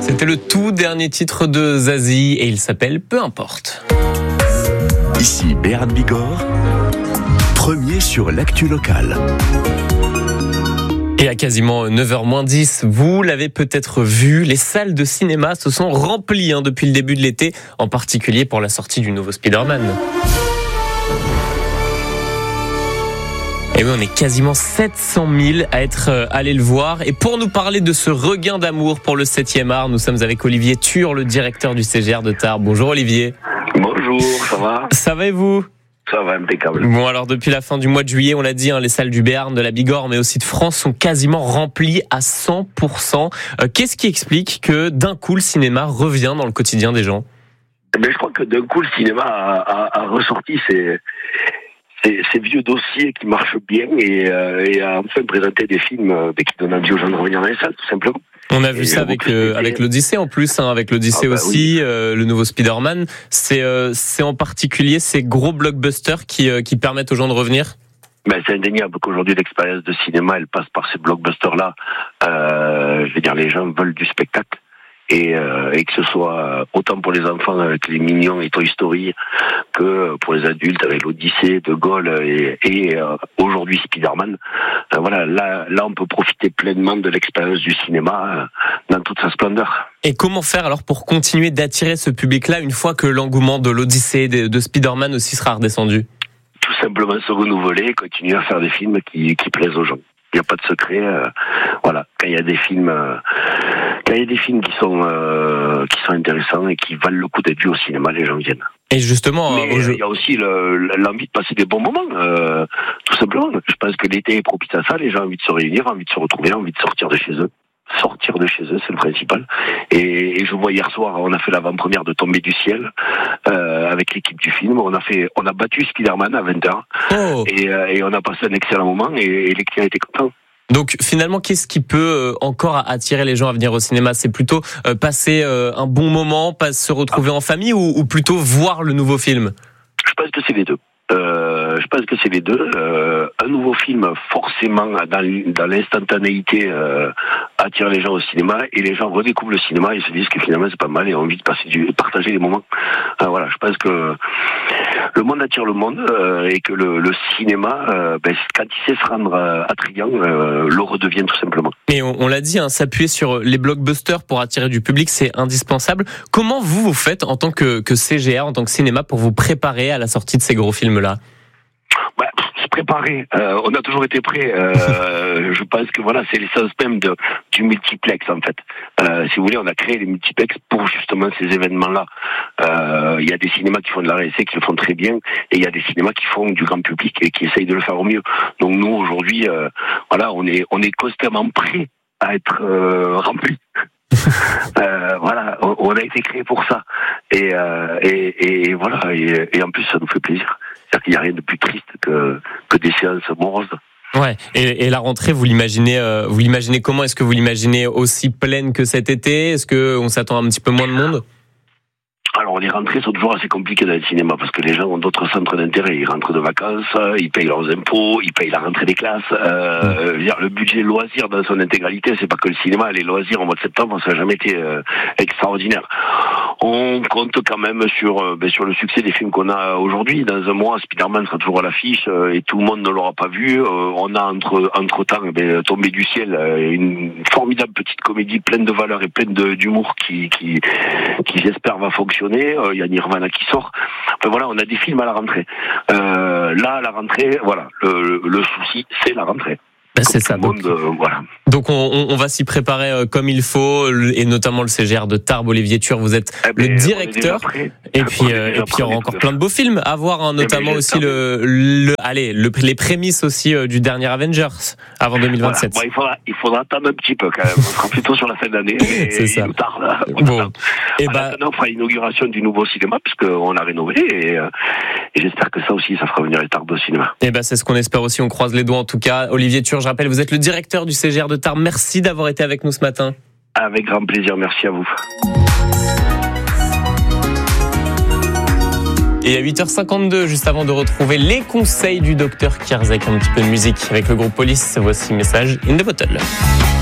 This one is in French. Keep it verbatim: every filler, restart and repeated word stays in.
C'était le tout dernier titre de Zazie et il s'appelle Peu importe. Ici Béarn Bigorre, premier sur l'actu locale. Et à quasiment neuf heures moins dix, vous l'avez peut-être vu, les salles de cinéma se sont remplies hein, depuis le début de l'été, en particulier pour la sortie du nouveau Spider-Man. Et oui, on est quasiment sept cent mille à être allés le voir. Et pour nous parler de ce regain d'amour pour le septième art, nous sommes avec Olivier Thur, le directeur du C G R de Tarbes. Bonjour Olivier. Bonjour, ça va ? Ça va et vous ? Ça va, impeccable. Bon, alors depuis la fin du mois de juillet, on l'a dit, hein, les salles du Béarn, de la Bigorre, mais aussi de France sont quasiment remplies à cent pour cent. Euh, qu'est-ce qui explique que d'un coup le cinéma revient dans le quotidien des gens ? Mais je crois que d'un coup le cinéma a, a, a ressorti ses, ses, ses vieux dossiers qui marchent bien et, euh, et a enfin présenté des films euh, qui donnent envie aux gens de revenir dans les salles, tout simplement. On a vu et ça avec euh, avec l'Odyssée en plus, hein, avec l'Odyssée ah bah aussi, oui. euh, le nouveau Spider-Man. C'est euh, c'est en particulier ces gros blockbusters qui euh, qui permettent aux gens de revenir. Ben c'est indéniable qu'aujourd'hui l'expérience de cinéma, elle passe par ces blockbusters-là. Euh, je veux dire, les gens veulent du spectacle. Et, euh, et que ce soit autant pour les enfants avec les Mignons et Toy Story que pour les adultes avec l'Odyssée, De Gaulle et, et euh, aujourd'hui Spider-Man. Euh, voilà, là, là on peut profiter pleinement de l'expérience du cinéma euh, dans toute sa splendeur. Et comment faire alors pour continuer d'attirer ce public-là une fois que l'engouement de l'Odyssée, de, de Spider-Man aussi sera redescendu ? Tout simplement se renouveler, continuer à faire des films qui, qui plaisent aux gens. Il n'y a pas de secret. Euh, voilà, quand il y a des films, euh, quand il y a des films qui sont euh, qui sont intéressants et qui valent le coup d'être vus au cinéma, les gens viennent. Et justement, mais il jeu... y a aussi le, l'envie de passer des bons moments, euh, tout simplement. Je pense que l'été est propice à ça. Les gens ont envie de se réunir, envie de se retrouver, envie de sortir de chez eux. Sortir de chez eux, c'est le principal. Et, et je vois hier soir, on a fait l'avant-première de Tomber du ciel euh, avec l'équipe du film. On a fait, on a battu Spider-Man à vingt heures oh. et, euh, et on a passé un excellent moment et, et les clients étaient contents. Donc finalement, qu'est-ce qui peut encore attirer les gens à venir au cinéma ? C'est plutôt euh, passer euh, un bon moment, pas se retrouver ah. en famille ou, ou plutôt voir le nouveau film ? Je pense que c'est les deux. Euh, je pense que c'est les deux. Euh, un nouveau film, forcément, dans, dans l'instantanéité, euh, attire les gens au cinéma et les gens redécouvrent le cinéma et se disent que finalement c'est pas mal et ont envie de passer du, partager les moments. Euh, voilà, je pense que le monde attire le monde euh, et que le, le cinéma, euh, ben, quand il sait se rendre euh, attrayant, euh, le redevient tout simplement. Et on, on l'a dit, hein, s'appuyer sur les blockbusters pour attirer du public, c'est indispensable. Comment vous vous faites en tant que, que C G R, en tant que cinéma, pour vous préparer à la sortie de ces gros films là? Ouais, se préparer. Euh, on a toujours été prêts. Euh, je pense que voilà, c'est l'essence même de, du multiplex en fait. Euh, si vous voulez, on a créé les multiplex pour justement ces événements-là. Euh, il y a des cinémas qui font de l'art et essai qui le font très bien, et il y a des cinémas qui font du grand public et qui essayent de le faire au mieux. Donc nous aujourd'hui, euh, voilà, on est on est constamment prêts à être euh, remplis. euh, voilà, on, on a été créé pour ça, et, euh, et, et voilà, et, et en plus ça nous fait plaisir. C'est-à-dire qu'il n'y a rien de plus triste que, que des séances moroses. Ouais. Et, et la rentrée, vous l'imaginez, euh, vous l'imaginez comment ? Est-ce que vous l'imaginez aussi pleine que cet été ? Est-ce que on s'attend à un petit peu moins de monde ? Alors les rentrées sont toujours assez compliquées dans le cinéma parce que les gens ont d'autres centres d'intérêt. Ils rentrent de vacances, ils payent leurs impôts, ils payent la rentrée des classes. Euh, mmh. Le budget loisirs dans son intégralité, c'est pas que le cinéma. Les loisirs au mois de septembre, ça n'a jamais été euh, extraordinaire. On compte quand même sur euh, ben, sur le succès des films qu'on a aujourd'hui. Dans un mois, Spider-Man sera toujours à l'affiche euh, et tout le monde ne l'aura pas vu. Euh, on a entre entre temps ben, Tombé du ciel, euh, une formidable petite comédie pleine de valeurs et pleine de, d'humour qui qui qui j'espère va fonctionner. Il y a Nirvana qui sort. Enfin, voilà, on a des films à la rentrée. Euh, là, à la rentrée, voilà, le, le souci, c'est la rentrée. Ben c'est ça. Donc, monde, euh, voilà. donc on, on va s'y préparer euh, comme il faut, et notamment le C G R de Tarbes. Olivier Thur, vous êtes eh ben, le directeur. Et puis, euh, et puis il y aura encore plein de beaux films à voir, hein, notamment eh ben, aussi le, le, allez, le, les prémices aussi euh, du dernier Avengers avant deux mille vingt-sept. Voilà. Bon, il faudra, il faudra attendre un petit peu quand même. On sera plutôt sur la fin d'année. C'est ça. Tard, là. Bon. Et bah, on fera l'inauguration du nouveau cinéma puisqu'on a rénové et, euh, et j'espère que ça aussi, ça fera venir les Tarbes au cinéma. Et ben, c'est ce qu'on espère aussi. On croise les doigts en tout cas. Olivier Thur, je rappelle, vous êtes le directeur du C G R de Tarbes. Merci d'avoir été avec nous ce matin. Avec grand plaisir, merci à vous. Et à huit heures cinquante-deux, juste avant de retrouver les conseils du docteur Kierzek, un petit peu de musique avec le groupe Police, voici Message in the Bottle.